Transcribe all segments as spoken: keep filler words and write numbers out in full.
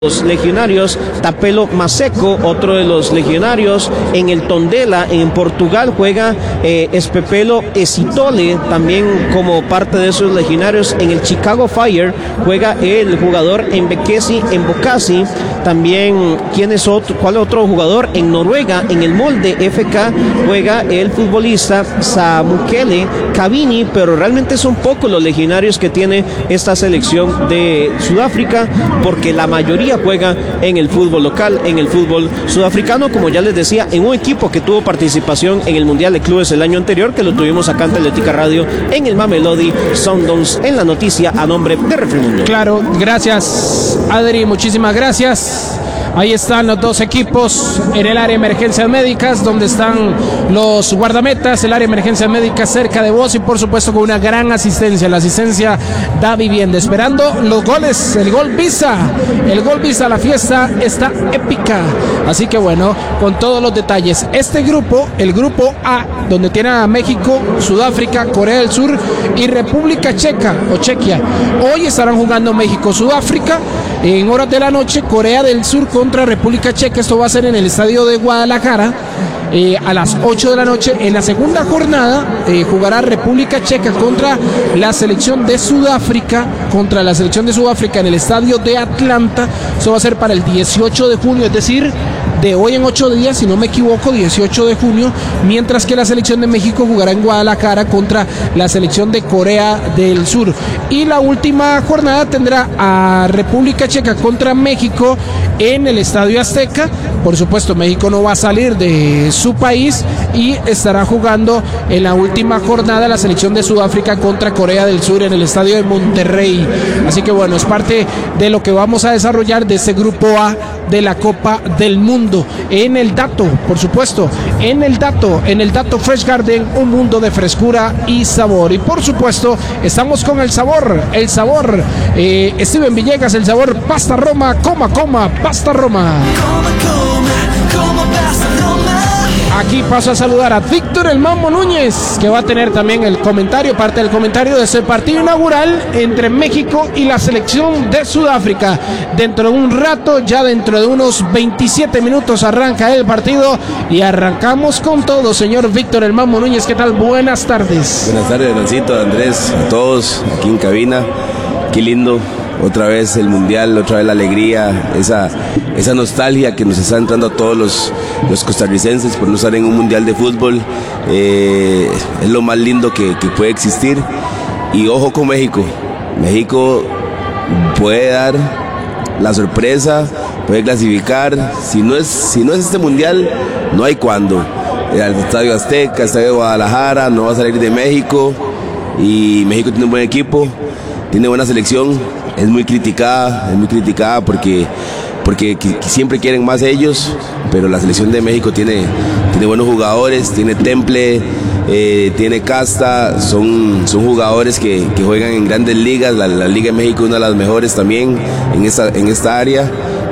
Los legionarios Tapelo Maseco, otro de los legionarios. En el Tondela, en Portugal, juega eh, Espepelo Esitole, también como parte de esos legionarios. En el Chicago Fire juega el jugador Embekesi Embokasi. También, ¿quién es otro? ¿Cuál otro jugador? En Noruega, en el Molde F K, juega el futbolista Samukele Kabini, pero realmente son pocos los legionarios que tiene esta selección de Sudáfrica, porque la mayoría juega en el fútbol local, en el fútbol sudafricano, como ya les decía, en un equipo que tuvo participación en el Mundial de Clubes el año anterior, que lo tuvimos acá en Atlética Radio, en el Mamelodi Sundowns, en la noticia a nombre de Refrimundo. Claro, gracias Adri, muchísimas gracias. Ahí están los dos equipos en el área de emergencias médicas, donde están los guardametas, el área de emergencias médicas cerca de vos y por supuesto con una gran asistencia. La asistencia da vivienda, esperando los goles, el gol Visa, el gol Visa, la fiesta está épica. Así que bueno, con todos los detalles. Este grupo, el grupo A, donde tiene a México, Sudáfrica, Corea del Sur y República Checa o Chequia. Hoy estarán jugando México, Sudáfrica, en horas de la noche, Corea del Sur contra República Checa. Esto va a ser en el estadio de Guadalajara eh, a las ocho de la noche. En la segunda jornada eh, jugará República Checa contra la selección de Sudáfrica, contra la selección de Sudáfrica en el estadio de Atlanta. Eso va a ser para el dieciocho de junio, es decir, de hoy en ocho días, si no me equivoco, dieciocho de junio, mientras que la selección de México jugará en Guadalajara contra la selección de Corea del Sur. Y la última jornada tendrá a República Checa contra México en el Estadio Azteca. Por supuesto, México no va a salir de su país y estará jugando en la última jornada la selección de Sudáfrica contra Corea del Sur en el Estadio de Monterrey. Así que bueno, es parte de lo que vamos a desarrollar de este grupo A de la Copa del Mundo. En el dato, por supuesto, en el dato, en el dato Fresh Garden, un mundo de frescura y sabor. Y por supuesto, estamos con el sabor, el sabor, eh, Steven Villegas, el sabor Pasta Roma, coma, coma, Pasta Roma. Aquí paso a saludar a Víctor el Mambo Núñez, que va a tener también el comentario, parte del comentario de ese partido inaugural entre México y la selección de Sudáfrica. Dentro de un rato, ya dentro de unos veintisiete minutos arranca el partido y arrancamos con todo, señor Víctor el Mambo Núñez. ¿Qué tal? Buenas tardes. Buenas tardes, Doncito, Andrés, a todos aquí en cabina. Qué lindo. Otra vez el mundial, otra vez la alegría, esa, esa nostalgia que nos está entrando a todos los, los costarricenses por no estar en un mundial de fútbol. Eh, es lo más lindo que, que puede existir. Y ojo con México. México puede dar la sorpresa, puede clasificar. Si no es, si no es este mundial, no hay cuándo. El Estadio Azteca, el Estadio de Guadalajara, no va a salir de México. Y México tiene un buen equipo, tiene buena selección. Es muy criticada, es muy criticada porque, porque siempre quieren más ellos, pero la selección de México tiene, tiene buenos jugadores, tiene temple, eh, tiene casta, son, son jugadores que, que juegan en grandes ligas. La, la Liga de México es una de las mejores también en esta, en esta área.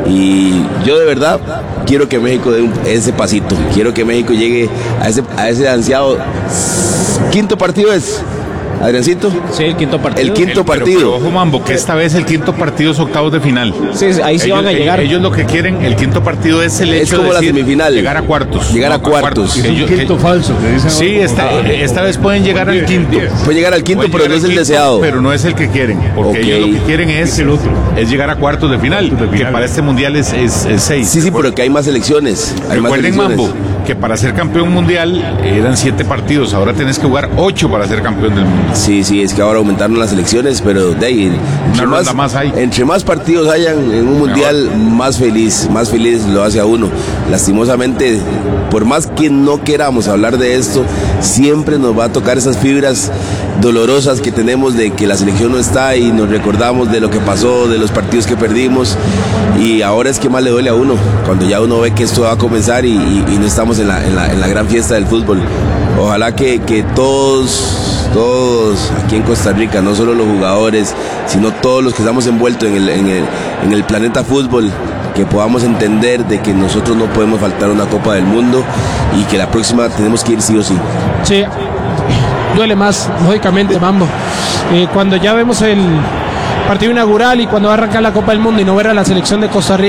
Y yo de verdad quiero que México dé un, ese pasito, quiero que México llegue a ese, a ese ansiado quinto partido es. Adriancito. Sí, el quinto partido. El quinto el, partido. Pero, pero ojo, Mambo, que esta vez el quinto partido es octavos de final. Sí, sí, ahí sí ellos, van a llegar. Ellos lo que quieren, el quinto partido es el es hecho como de la decir, semifinal. llegar a cuartos. Llegar no, a cuartos. Es un quinto que, falso. Que dicen sí, esta, esta vez pueden llegar al quinto. Puede llegar al quinto, pero no es el quinto, deseado. Pero no es el que quieren. Porque Okay. ellos lo que quieren es, es, el otro. Es llegar a cuartos de final. De final. Que para este mundial es, es, es seis. Sí, sí, pero que hay más selecciones. Hay Recuerden, más Mambo, que para ser campeón mundial eran siete partidos. Ahora tienes que jugar ocho para ser campeón del mundo. Sí, sí, es que ahora aumentaron las selecciones, pero de ahí, entre, Una más, ronda más hay. entre más partidos hayan en un mundial, mejor. más feliz, más feliz lo hace a uno. Lastimosamente, por más que no queramos hablar de esto, siempre nos va a tocar esas fibras dolorosas que tenemos de que la selección no está y nos recordamos de lo que pasó, de los partidos que perdimos, y ahora es que más le duele a uno, cuando ya uno ve que esto va a comenzar y, y, y no estamos en la, en, la, en la gran fiesta del fútbol. Ojalá que, que todos, todos aquí en Costa Rica, no solo los jugadores, sino todos los que estamos envueltos en el, en el, en el planeta fútbol, que podamos entender de que nosotros no podemos faltar una Copa del Mundo y que la próxima tenemos que ir sí o sí. Sí, duele más, lógicamente, Mambo. Eh, cuando ya vemos el, partido inaugural y cuando va a arrancar la Copa del Mundo y no ver a la selección de Costa Rica